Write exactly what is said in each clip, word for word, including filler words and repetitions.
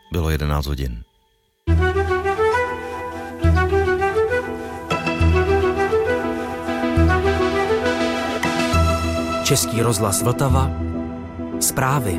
Bylo jedenáct hodin. Český rozhlas Vltava. Zprávy.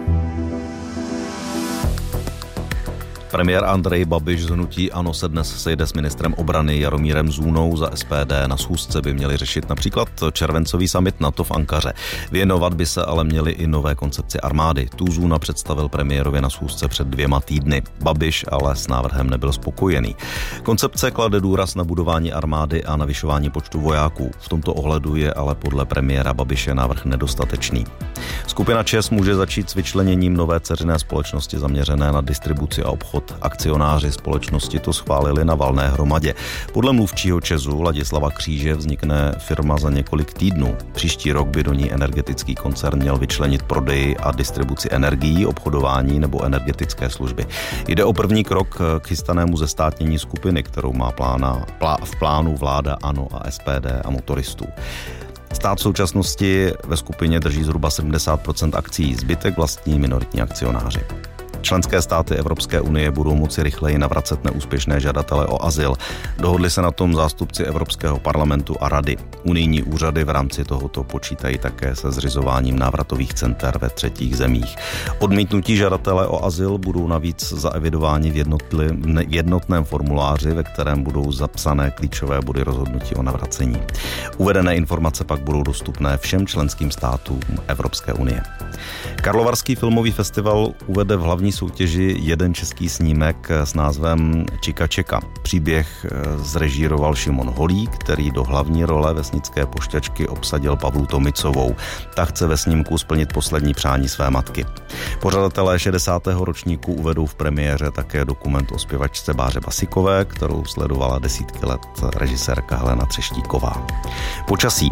Premiér Andrej Babiš z hnutí ANO se dnes sejde s ministrem obrany Jaromírem Zůnou. Za S P D na schůzce by měli řešit například červencový summit NATO v Ankaře. Věnovat by se ale měli i nové koncepci armády. Tu Zůna představil premiérovi na schůzce před dvěma týdny. Babiš ale s návrhem nebyl spokojený. Koncepce klade důraz na budování armády a navyšování počtu vojáků. V tomto ohledu je ale podle premiéra Babiše návrh nedostatečný. Skupina ČEZ může začít s vyčleněním nové dceřiné společnosti zaměřené na distribuci a obchod. Akcionáři společnosti to schválili na valné hromadě. Podle mluvčího ČEZu Ladislava Kříže vznikne firma za několik týdnů. Příští rok by do ní energetický koncern měl vyčlenit prodeji a distribuci energií, obchodování nebo energetické služby. Jde o první krok k chystanému zestátnění skupiny, kterou má plána, plá, v plánu vláda ANO a S P D a motoristů. Stát v současnosti ve skupině drží zhruba sedmdesát procent akcií, zbytek vlastní minoritní akcionáři. Členské státy Evropské unie budou moci rychleji navracet neúspěšné žadatele o azyl. Dohodli se na tom zástupci Evropského parlamentu a rady. Unijní úřady v rámci tohoto počítají také se zřizováním návratových center ve třetích zemích. Odmítnutí žadatele o azyl budou navíc zaevidováni v, jednotli, v jednotném formuláři, ve kterém budou zapsané klíčové body rozhodnutí o navracení. Uvedené informace pak budou dostupné všem členským státům Evropské unie. Karlovarský filmový festival uvede v hlavní soutěži jeden český snímek s názvem Čika čeka. Příběh zrežíroval Šimon Holík, který do hlavní role vesnické pošťačky obsadil Pavlu Tomicovou. Ta chce ve snímku splnit poslední přání své matky. Pořadatelé šedesátého ročníku uvedou v premiéře také dokument o zpěvačce Báře Basikové, kterou sledovala desítky let režisérka Helena Třeštíková. Počasí.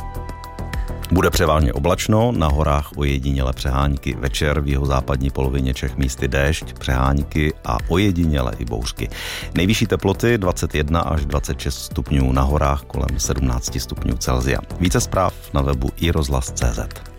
Bude převážně oblačno, na horách ojediněle přehánky. Večer v jihozápadní polovině Čech místy déšť, přehánky a ojediněle i bouřky. Nejvyšší teploty dvacet jedna až dvacet šest stupňů, na horách kolem sedmnáct stupňů Celsia. Více zpráv na webu i rozhlas tečka cé zet.